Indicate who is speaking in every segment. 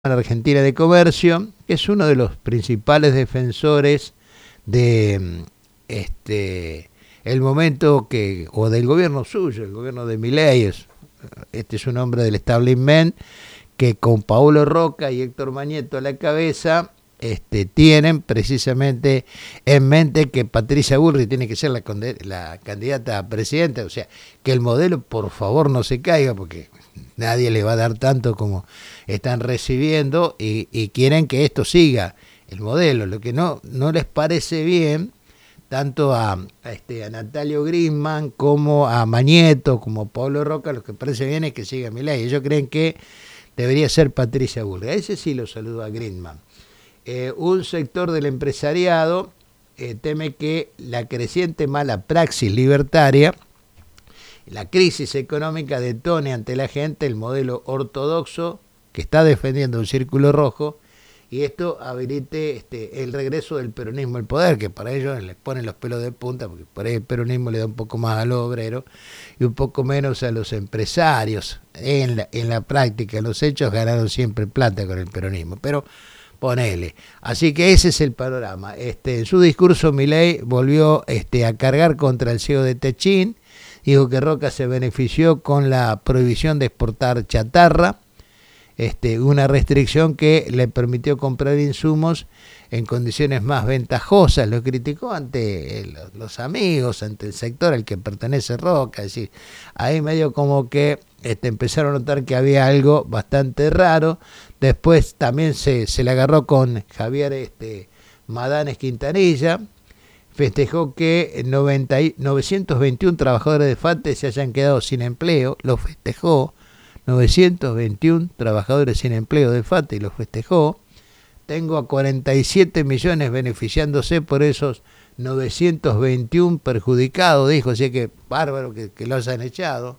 Speaker 1: Argentina de Comercio, que es uno de los principales defensores de el momento que, o del gobierno suyo, el gobierno de Milei. Este es un hombre del establishment que con Paolo Roca y Héctor Mañeto a la cabeza tienen precisamente en mente que Patricia Bullrich tiene que ser la candidata a presidenta, o sea, que el modelo por favor no se caiga porque nadie le va a dar tanto como están recibiendo y quieren que esto siga el modelo. Lo que no les parece bien tanto a Natalio Grisman como a Mañeto como a Paolo Roca, lo que parece bien es que siga Milei. Ellos creen que debería ser Patricia Bullrich. A ese sí lo saludo a Grisman. Un sector del empresariado teme que la creciente mala praxis libertaria, la crisis económica, detone ante la gente el modelo ortodoxo que está defendiendo un círculo rojo, y esto habilite el regreso del peronismo al poder, que para ellos les ponen los pelos de punta, porque por ahí el peronismo le da un poco más a los obreros y un poco menos a los empresarios. En la práctica, en los hechos, ganaron siempre plata con el peronismo, pero ponele. Así que ese es el panorama. En su discurso Milei volvió a cargar contra el CEO de Techin, dijo que Roca se benefició con la prohibición de exportar chatarra, una restricción que le permitió comprar insumos en condiciones más ventajosas. Lo criticó ante los amigos, ante el sector al que pertenece Roca. Es decir, ahí medio como que empezaron a notar que había algo bastante raro. Después también se le agarró con Javier Madanes Quintanilla. Festejó que 921 trabajadores de FATE se hayan quedado sin empleo. Lo festejó. 921 trabajadores sin empleo de FATE y lo festejó. Tengo a 47 millones beneficiándose por esos 921 perjudicados, dijo. Así que bárbaro que lo hayan echado.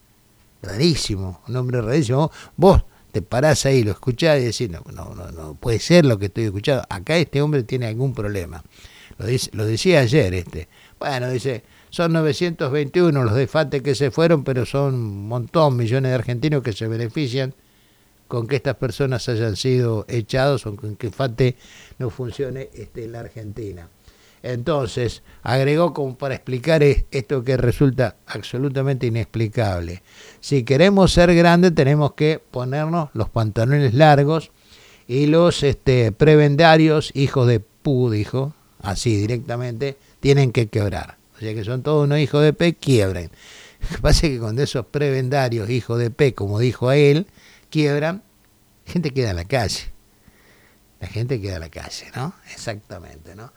Speaker 1: Rarísimo, un hombre rarísimo. Vos te parás ahí, lo escuchás y decís, no puede ser lo que estoy escuchando. Acá este hombre tiene algún problema. Lo decía ayer. Bueno, dice, son 921 los de FATE que se fueron, pero son un montón, millones de argentinos que se benefician con que estas personas hayan sido echados o con que FATE no funcione en la Argentina. Entonces, agregó como para explicar esto que resulta absolutamente inexplicable. Si queremos ser grandes, tenemos que ponernos los pantalones largos y los prebendarios, hijos de pu, dijo, así directamente, tienen que quebrar. O sea que son todos unos hijos de P, quiebren. Lo que pasa es que cuando esos prebendarios, hijos de P, como dijo a él, quiebran, la gente queda en la calle. La gente queda en la calle, ¿no? Exactamente, ¿no?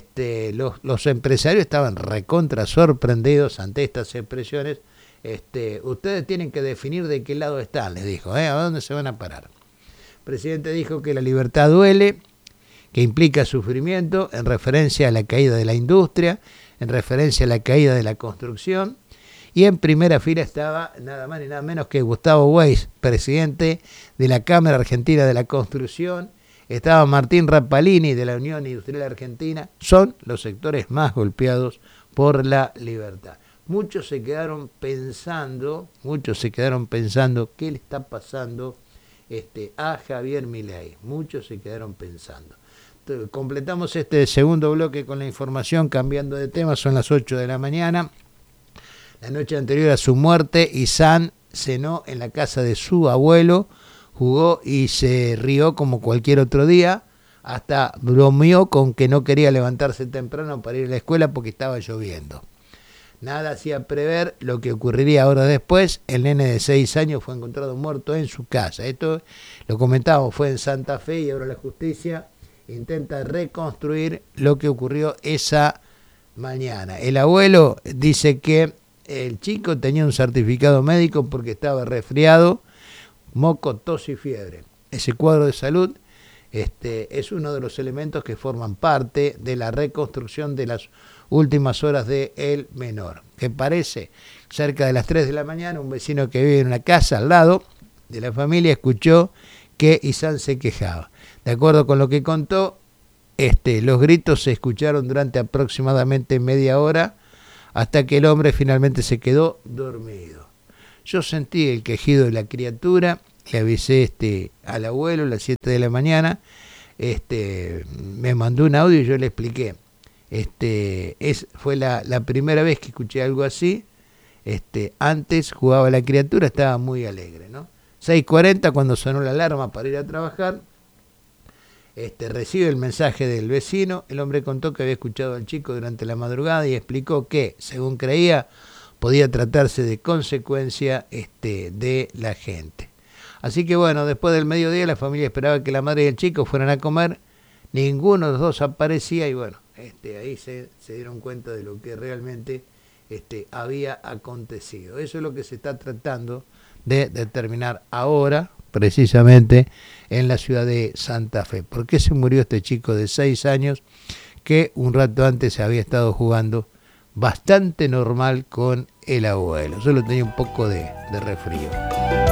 Speaker 1: Los empresarios estaban recontra sorprendidos ante estas expresiones. Ustedes tienen que definir de qué lado están, les dijo, ¿a dónde se van a parar? El presidente dijo que la libertad duele, que implica sufrimiento, en referencia a la caída de la industria, en referencia a la caída de la construcción, y en primera fila estaba nada más ni nada menos que Gustavo Weiss, presidente de la Cámara Argentina de la Construcción, estaba Martín Rapalini de la Unión Industrial Argentina. Son los sectores más golpeados por la libertad. Muchos se quedaron pensando qué le está pasando a Javier Milei. Muchos se quedaron pensando. Completamos este segundo bloque con la información, cambiando de tema. Son las 8 de la mañana. La noche anterior a su muerte, Izan cenó en la casa de su abuelo, jugó y se rió como cualquier otro día, hasta bromeó con que no quería levantarse temprano para ir a la escuela porque estaba lloviendo. Nada hacía prever lo que ocurriría ahora después. El nene de 6 años fue encontrado muerto en su casa. Esto lo comentábamos, fue en Santa Fe, y ahora la justicia intenta reconstruir lo que ocurrió esa mañana. El abuelo dice que el chico tenía un certificado médico porque estaba resfriado, moco, tos y fiebre. Ese cuadro de salud es uno de los elementos que forman parte de la reconstrucción de las últimas horas de el menor. ¿Qué parece? Cerca de las 3 de la mañana, un vecino que vive en una casa al lado de la familia escuchó que Izan se quejaba. De acuerdo con lo que contó, los gritos se escucharon durante aproximadamente media hora hasta que el hombre finalmente se quedó dormido. Yo sentí el quejido de la criatura le avisé al abuelo a las 7 de la mañana, me mandó un audio y yo le expliqué. Fue la primera vez que escuché algo así. Antes jugaba la criatura, estaba muy alegre, ¿no? 6:40 cuando sonó la alarma para ir a trabajar, recibe el mensaje del vecino. El hombre contó que había escuchado al chico durante la madrugada y explicó que, según creía, podía tratarse de consecuencia de la gente. Así que bueno, después del mediodía la familia esperaba que la madre y el chico fueran a comer. Ninguno de los dos aparecía y bueno, ahí se dieron cuenta de lo que realmente había acontecido. Eso es lo que se está tratando de determinar ahora, precisamente en la ciudad de Santa Fe. ¿Por qué se murió este chico de 6 años que un rato antes había estado jugando bastante normal con el abuelo? Solo tenía un poco de resfrío.